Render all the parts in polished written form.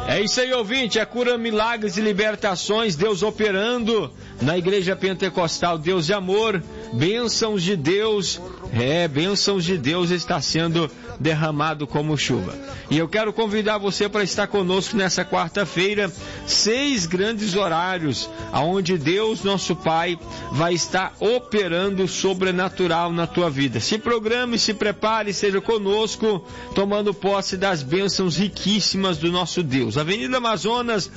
É isso aí, ouvinte, é cura, milagres e libertações, Deus operando na Igreja Pentecostal, Deus de amor, bênçãos de Deus, bênçãos de Deus está sendo derramado como chuva. E eu quero convidar você para estar conosco nessa quarta-feira, 6 grandes horários, aonde Deus, nosso Pai, vai estar operando sobrenatural na tua vida. Se programe, se prepare, seja conosco, tomando posse das bênçãos riquíssimas do nosso Deus. Avenida Amazonas,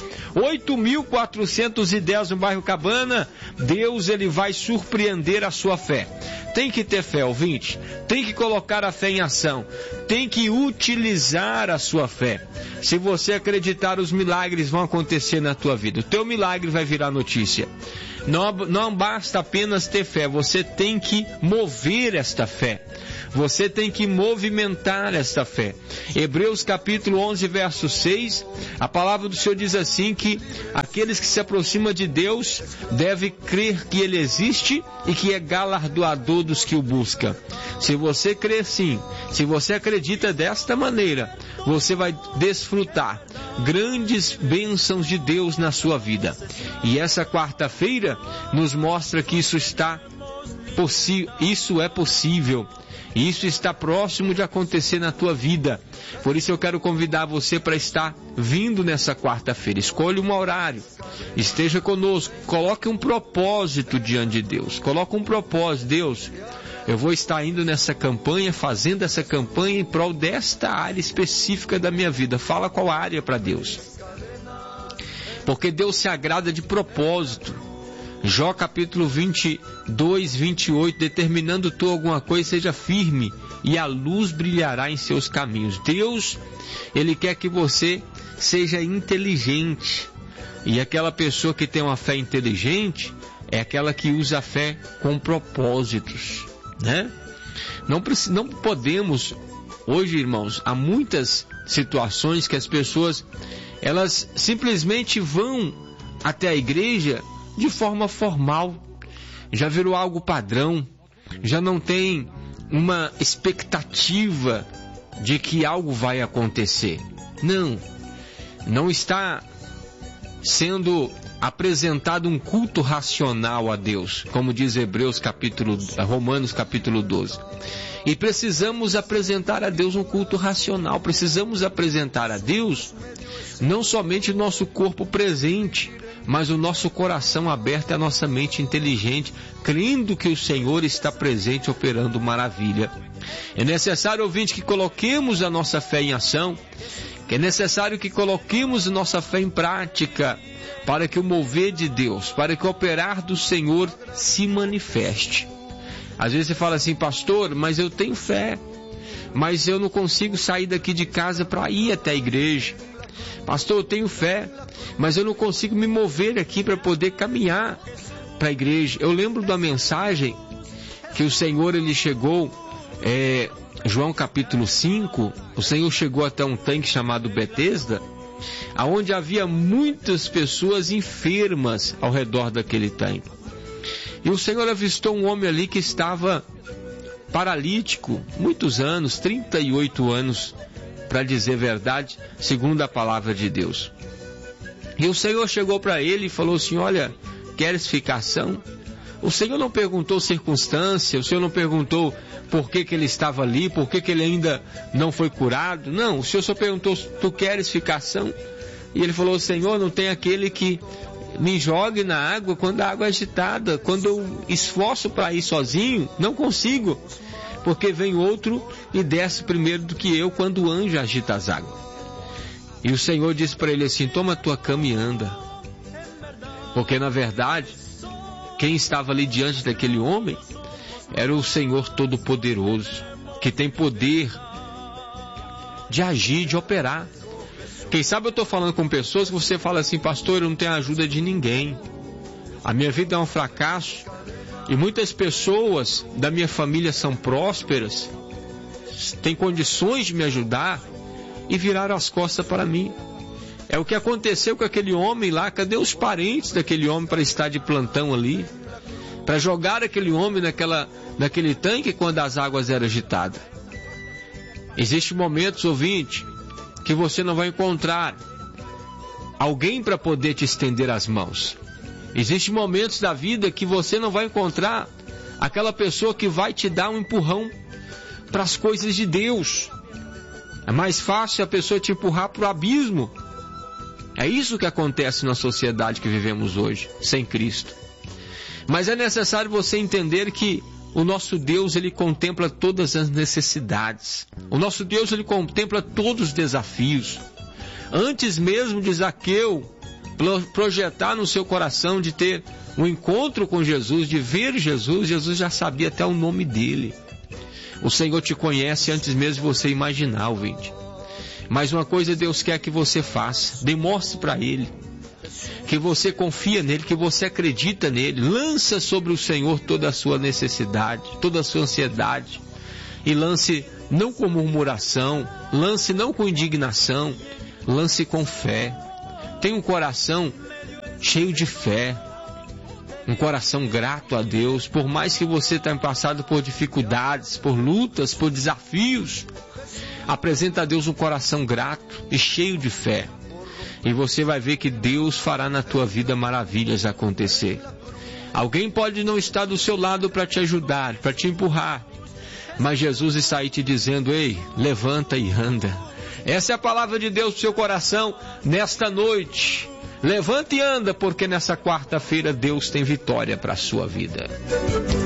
8.410 no bairro Cabana. Deus, ele vai surpreender a sua fé. Tem que ter fé, ouvinte. Tem que colocar a fé em ação. Tem que utilizar a sua fé. Se você acreditar, os milagres vão acontecer na tua vida. O teu milagre vai virar notícia. Não basta apenas ter fé, você tem que mover esta fé. Você tem que movimentar esta fé. Hebreus capítulo 11, verso 6, a palavra do Senhor diz assim que aqueles que se aproximam de Deus devem crer que Ele existe e que é galardoador dos que o buscam. Se você crê sim, se você acredita desta maneira, você vai desfrutar grandes bênçãos de Deus na sua vida. E essa quarta-feira nos mostra que isso é possível. Isso está próximo de acontecer na tua vida. Por isso eu quero convidar você para estar vindo nessa quarta-feira. Escolha um horário, esteja conosco, coloque um propósito diante de Deus. Coloque um propósito. Deus, eu vou estar indo nessa campanha, fazendo essa campanha em prol desta área específica da minha vida. Fala qual área para Deus. Porque Deus se agrada de propósito. Jó capítulo 22, 28, determinando tu alguma coisa, seja firme, e a luz brilhará em seus caminhos. Deus, Ele quer que você seja inteligente. E aquela pessoa que tem uma fé inteligente é aquela que usa a fé com propósitos, né? Não podemos, hoje, irmãos, há muitas situações que as pessoas, elas simplesmente vão até a igreja de forma formal, já virou algo padrão, já não tem uma expectativa de que algo vai acontecer. Não está sendo apresentado um culto racional a Deus, como diz Romanos capítulo 12. E precisamos apresentar a Deus um culto racional, precisamos apresentar a Deus não somente o nosso corpo presente, mas o nosso coração aberto e a nossa mente inteligente, crendo que o Senhor está presente, operando maravilha. É necessário, ouvinte, que coloquemos a nossa fé em ação, que é necessário que coloquemos a nossa fé em prática, para que o mover de Deus, para que o operar do Senhor se manifeste. Às vezes você fala assim, pastor, mas eu tenho fé, mas eu não consigo sair daqui de casa para ir até a igreja. Pastor, eu tenho fé, mas eu não consigo me mover aqui para poder caminhar para a igreja. Eu lembro da mensagem que o Senhor, ele chegou, João capítulo 5, o Senhor chegou até um tanque chamado Betesda, aonde havia muitas pessoas enfermas ao redor daquele tanque. E o Senhor avistou um homem ali que estava paralítico, muitos anos, 38 anos, para dizer a verdade, segundo a palavra de Deus. E o Senhor chegou para ele e falou assim, olha, queres ficar são? O Senhor não perguntou circunstância, o Senhor não perguntou por que ele estava ali, por que ele ainda não foi curado. Não, o Senhor só perguntou, tu queres ficar são? E ele falou, Senhor, não tem aquele que me jogue na água quando a água é agitada. Quando eu esforço para ir sozinho, não consigo, porque vem outro e desce primeiro do que eu quando o anjo agita as águas. E o Senhor disse para ele assim, toma a tua cama e anda. Porque na verdade, quem estava ali diante daquele homem era o Senhor Todo-Poderoso, que tem poder de agir, de operar. Quem sabe eu estou falando com pessoas que você fala assim, pastor, eu não tenho ajuda de ninguém. A minha vida é um fracasso. E muitas pessoas da minha família são prósperas, têm condições de me ajudar e viraram as costas para mim. É o que aconteceu com aquele homem lá. Cadê os parentes daquele homem para estar de plantão ali? Para jogar aquele homem naquele tanque quando as águas eram agitadas. Existem momentos, ouvinte, que você não vai encontrar alguém para poder te estender as mãos. Existem momentos da vida que você não vai encontrar aquela pessoa que vai te dar um empurrão para as coisas de Deus. É mais fácil a pessoa te empurrar para o abismo. É isso que acontece na sociedade que vivemos hoje, sem Cristo. Mas é necessário você entender que o nosso Deus, ele contempla todas as necessidades. O nosso Deus, ele contempla todos os desafios. Antes mesmo de Zaqueu projetar no seu coração de ter um encontro com Jesus, de ver Jesus, Jesus já sabia até o nome dele. O Senhor te conhece antes mesmo de você imaginar, ouvinte. Mas uma coisa Deus quer que você faça, demonstre para Ele que você confia nele, que você acredita nele, lança sobre o Senhor toda a sua necessidade, toda a sua ansiedade, e lance não com murmuração, lance não com indignação, lance com fé. Tenha um coração cheio de fé, um coração grato a Deus, por mais que você tenha passado por dificuldades, por lutas, por desafios. Apresenta a Deus um coração grato e cheio de fé. E você vai ver que Deus fará na tua vida maravilhas acontecer. Alguém pode não estar do seu lado para te ajudar, para te empurrar, mas Jesus está aí te dizendo: ei, levanta e anda. Essa é a palavra de Deus para o seu coração nesta noite. Levanta e anda, porque nessa quarta-feira Deus tem vitória para a sua vida.